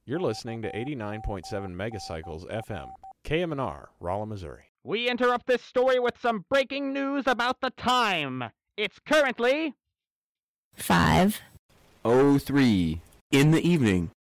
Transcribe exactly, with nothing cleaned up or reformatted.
You're listening to eighty-nine point seven Megacycles F M, K M N R, Rolla, Missouri. We interrupt this story with some breaking news about the time. It's currently Five oh three in the evening.